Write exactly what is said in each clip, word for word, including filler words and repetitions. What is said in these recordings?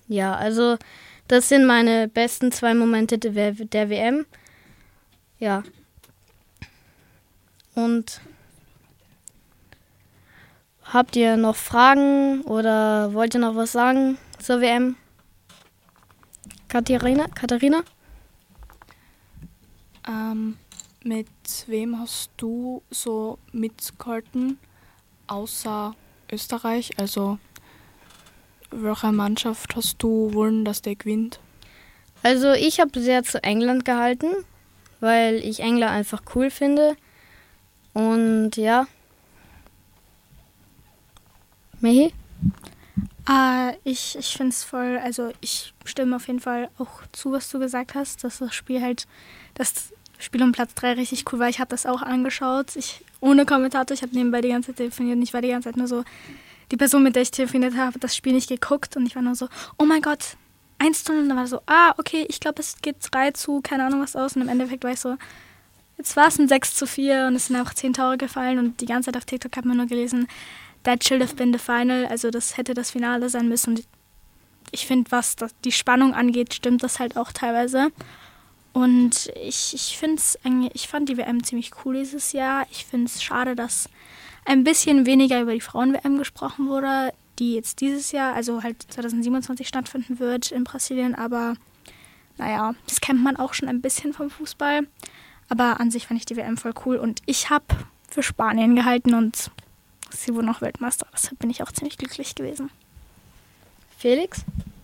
Ja, also das sind meine besten zwei Momente der, der W M. Ja. Und habt ihr noch Fragen oder wollt ihr noch was sagen zur W M? Katharina? Katharina? Ähm, mit wem hast du so mitgehalten, außer Österreich? Also, welche Mannschaft hast du wollen, dass der gewinnt? Also ich habe sehr zu England gehalten, weil ich England einfach cool finde. Und ja. Mehi? Äh, ich ich finde es voll, also ich stimme auf jeden Fall auch zu, was du gesagt hast, dass das Spiel halt, das Spiel um Platz drei richtig cool war. Ich habe das auch angeschaut, ich ohne Kommentator, ich habe nebenbei die ganze Zeit telefoniert und ich war die ganze Zeit nur so, die Person, mit der ich telefoniert habe, hat das Spiel nicht geguckt und ich war nur so, oh mein Gott, eins zu null und dann war so, ah, okay, ich glaube, es geht drei zu, keine Ahnung was aus und im Endeffekt war ich so, jetzt war es ein sechs zu vier und es sind einfach zehn Tore gefallen und die ganze Zeit auf TikTok hat man nur gelesen, that should have been the final, also das hätte das Finale sein müssen. Und ich finde, was das, die Spannung angeht, stimmt das halt auch teilweise. Und ich, ich finde es eigentlich, ich fand die W M ziemlich cool dieses Jahr. Ich finde es schade, dass ein bisschen weniger über die Frauen-W M gesprochen wurde, die jetzt dieses Jahr, also halt zwanzig siebenundzwanzig stattfinden wird in Brasilien. Aber naja, das kennt man auch schon ein bisschen vom Fußball. Aber an sich fand ich die W M voll cool und ich habe für Spanien gehalten und sie wurden auch Weltmeister. Deshalb bin ich auch ziemlich glücklich gewesen. Felix?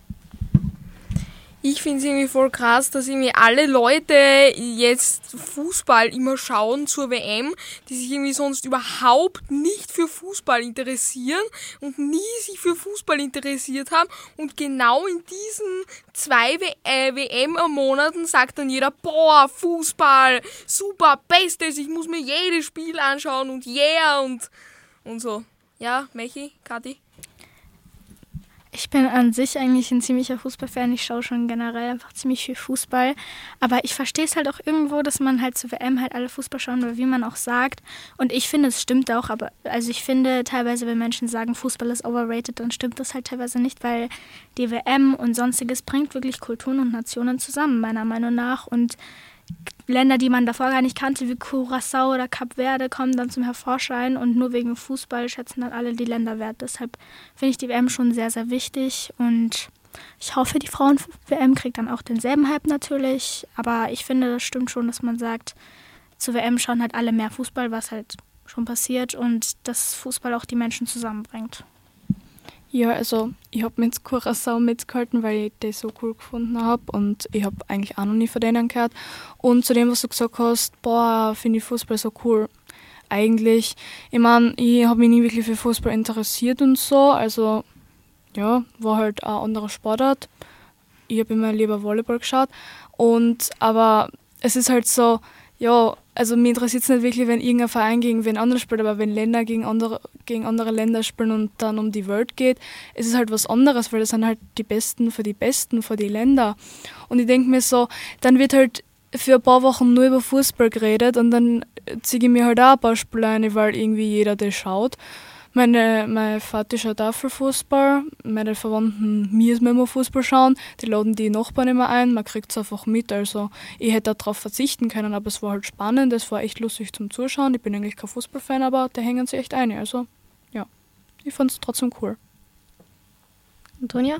Ich finde es irgendwie voll krass, dass irgendwie alle Leute jetzt Fußball immer schauen zur W M, die sich irgendwie sonst überhaupt nicht für Fußball interessieren und nie sich für Fußball interessiert haben. Und genau in diesen zwei W M-Monaten sagt dann jeder, boah, Fußball, super, Bestes, ich muss mir jedes Spiel anschauen und yeah und, und so. Ja, Mechi, Kathi? Ich bin an sich eigentlich ein ziemlicher Fußballfan. Ich schaue schon generell einfach ziemlich viel Fußball. Aber ich verstehe es halt auch irgendwo, dass man halt zur W M halt alle Fußball schauen will, wie man auch sagt. Und ich finde, es stimmt auch. Aber also ich finde teilweise, wenn Menschen sagen, Fußball ist overrated, dann stimmt das halt teilweise nicht, weil die W M und Sonstiges bringt wirklich Kulturen und Nationen zusammen, meiner Meinung nach. Und Länder, die man davor gar nicht kannte, wie Curaçao oder Kap Verde, kommen dann zum Hervorschein und nur wegen Fußball schätzen dann alle die Länder wert. Deshalb finde ich die W M schon sehr, sehr wichtig und ich hoffe, die Frauen-W M kriegt dann auch denselben Hype natürlich, aber ich finde, das stimmt schon, dass man sagt, zur W M schauen halt alle mehr Fußball, was halt schon passiert und dass Fußball auch die Menschen zusammenbringt. Ja, also ich habe mit Curaçao mitgehalten, weil ich das so cool gefunden habe und ich habe eigentlich auch noch nie von denen gehört. Und zu dem, was du gesagt hast, boah, finde ich Fußball so cool. Eigentlich, ich meine, ich habe mich nie wirklich für Fußball interessiert und so, also ja, war halt ein anderer Sportart. Ich habe immer lieber Volleyball geschaut und aber es ist halt so, ja, also mir interessiert es nicht wirklich, wenn irgendein Verein gegen wen anderen spielt, aber wenn Länder gegen andere, gegen andere Länder spielen und dann um die Welt geht, ist es halt was anderes, weil das sind halt die Besten für die Besten, für die Länder. Und ich denke mir so, dann wird halt für ein paar Wochen nur über Fußball geredet und dann ziehe ich mir halt auch ein paar Spiele ein, weil irgendwie jeder das schaut. Meine, mein Vater schaut auch für Fußball, meine Verwandten müssen immer Fußball schauen, die laden die Nachbarn immer ein, man kriegt es einfach mit, also ich hätte darauf verzichten können, aber es war halt spannend, es war echt lustig zum Zuschauen, ich bin eigentlich kein Fußballfan, aber da hängen sie echt ein, also ja, ich fand es trotzdem cool. Antonia?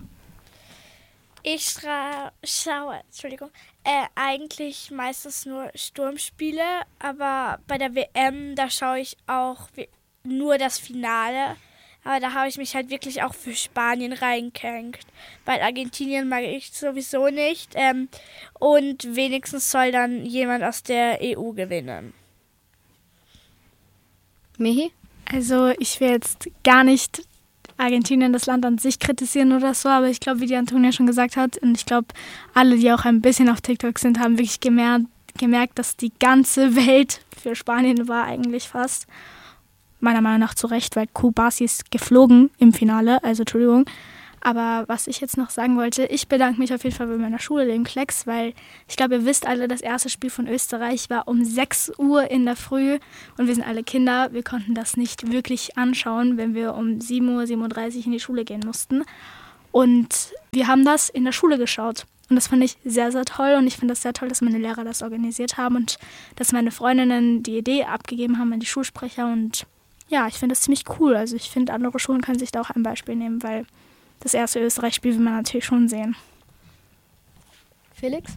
Ich scha- schaue, Entschuldigung, äh, eigentlich meistens nur Sturmspiele, aber bei der W M, da schaue ich auch wie nur das Finale, aber da habe ich mich halt wirklich auch für Spanien reingehängt, weil Argentinien mag ich sowieso nicht ähm, und wenigstens soll dann jemand aus der E U gewinnen. Mehi? Also ich will jetzt gar nicht Argentinien, das Land an sich kritisieren oder so, aber ich glaube, wie die Antonia schon gesagt hat und ich glaube, alle, die auch ein bisschen auf TikTok sind, haben wirklich gemerkt, gemerkt, dass die ganze Welt für Spanien war eigentlich fast. Meiner Meinung nach zu Recht, weil Kubasi ist geflogen im Finale, also Entschuldigung. Aber was ich jetzt noch sagen wollte, ich bedanke mich auf jeden Fall bei meiner Schule, dem Klecks, weil ich glaube, ihr wisst alle, das erste Spiel von Österreich war um sechs Uhr in der Früh und wir sind alle Kinder, wir konnten das nicht wirklich anschauen, wenn wir um sieben Uhr siebenunddreißig in die Schule gehen mussten. Und wir haben das in der Schule geschaut. Und das fand ich sehr, sehr toll. Und ich finde das sehr toll, dass meine Lehrer das organisiert haben und dass meine Freundinnen die Idee abgegeben haben an die Schulsprecher. Und ja, ich finde das ziemlich cool. Also ich finde, andere Schulen können sich da auch ein Beispiel nehmen, weil das erste Österreich-Spiel will man natürlich schon sehen. Felix?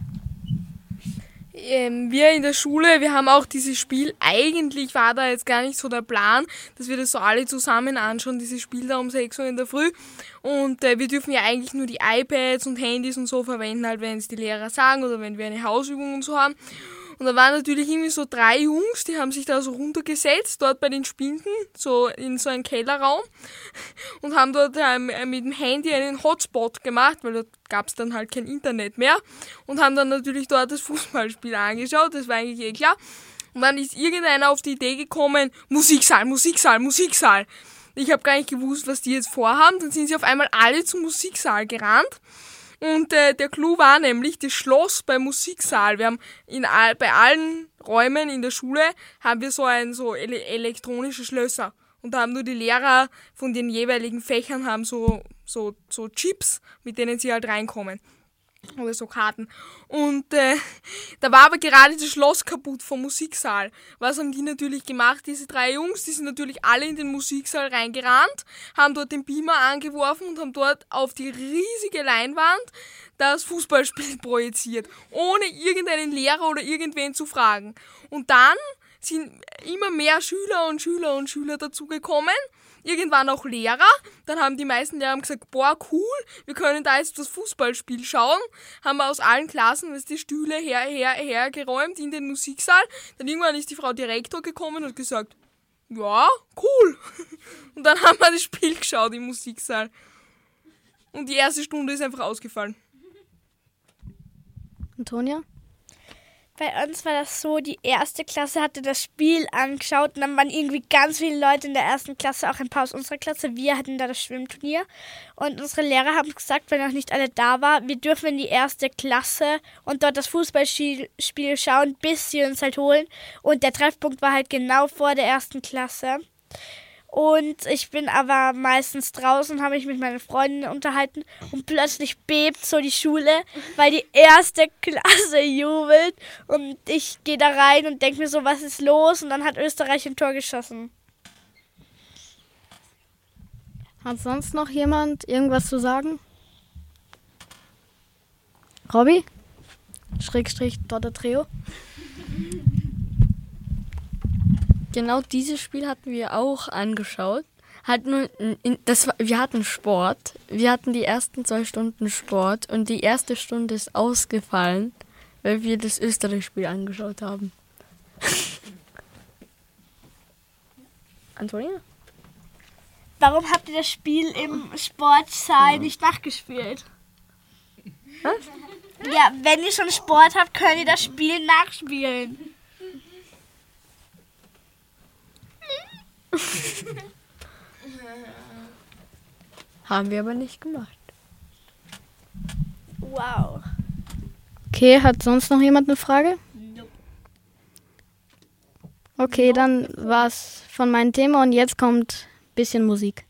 Ähm, wir in der Schule, wir haben auch dieses Spiel, eigentlich war da jetzt gar nicht so der Plan, dass wir das so alle zusammen anschauen, dieses Spiel da um sechs Uhr in der Früh. Und äh, wir dürfen ja eigentlich nur die iPads und Handys und so verwenden, halt wenn es die Lehrer sagen oder wenn wir eine Hausübung und so haben. Und da waren natürlich irgendwie so drei Jungs, die haben sich da so runtergesetzt, dort bei den Spinden, so in so einen Kellerraum und haben dort äh, mit dem Handy einen Hotspot gemacht, weil dort gab es dann halt kein Internet mehr und haben dann natürlich dort das Fußballspiel angeschaut, das war eigentlich eh klar. Und dann ist irgendeiner auf die Idee gekommen, Musiksaal, Musiksaal, Musiksaal. Ich habe gar nicht gewusst, was die jetzt vorhaben, dann sind sie auf einmal alle zum Musiksaal gerannt. Und äh, der Clou war nämlich das Schloss beim Musiksaal. Wir haben in all, bei allen Räumen in der Schule haben wir so ein so ele- elektronische Schlösser. Und da haben nur die Lehrer von den jeweiligen Fächern haben so, so, so Chips, mit denen sie halt reinkommen. Oder so Karten. Und äh, da war aber gerade das Schloss kaputt vom Musiksaal. Was haben die natürlich gemacht, diese drei Jungs? Die sind natürlich alle in den Musiksaal reingerannt, haben dort den Beamer angeworfen und haben dort auf die riesige Leinwand das Fußballspiel projiziert. Ohne irgendeinen Lehrer oder irgendwen zu fragen. Und dann sind immer mehr Schüler und Schüler und Schüler dazugekommen. Irgendwann auch Lehrer. Dann haben die meisten Lehrer gesagt, boah, cool, wir können da jetzt das Fußballspiel schauen. Haben wir aus allen Klassen die Stühle her, her, hergeräumt in den Musiksaal. Dann irgendwann ist die Frau Direktor gekommen und gesagt, ja, cool. Und dann haben wir das Spiel geschaut im Musiksaal. Und die erste Stunde ist einfach ausgefallen. Antonia? Bei uns war das so, die erste Klasse hatte das Spiel angeschaut und dann waren irgendwie ganz viele Leute in der ersten Klasse, auch ein paar aus unserer Klasse. Wir hatten da das Schwimmturnier und unsere Lehrer haben gesagt, wenn noch nicht alle da waren, wir dürfen in die erste Klasse und dort das Fußballspiel schauen, bis sie uns halt holen. Und der Treffpunkt war halt genau vor der ersten Klasse. Und ich bin aber meistens draußen, habe mich mit meinen Freundinnen unterhalten und plötzlich bebt so die Schule, weil die erste Klasse jubelt und ich gehe da rein und denke mir so, was ist los? Und dann hat Österreich ein Tor geschossen. Hat sonst noch jemand irgendwas zu sagen? Robby? Schrägstrich Dotter Trio? Genau dieses Spiel hatten wir auch angeschaut. Hatten, das war, wir hatten Sport. Wir hatten die ersten zwei Stunden Sport und die erste Stunde ist ausgefallen, weil wir das Österreich-Spiel angeschaut haben. Antonia? Warum habt ihr das Spiel im Sportsaal nicht nachgespielt? Was? Ja, wenn ihr schon Sport habt, könnt ihr das Spiel nachspielen. Haben wir aber nicht gemacht. Wow. Okay, hat sonst noch jemand eine Frage? Okay, dann war's von meinem Thema und jetzt kommt ein bisschen Musik.